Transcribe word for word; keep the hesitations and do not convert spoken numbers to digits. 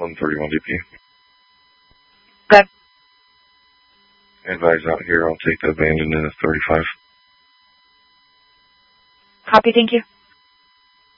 one thirty-one D P. Good. Advise out here, I'll take the abandoned in a thirty-five. Copy, thank you.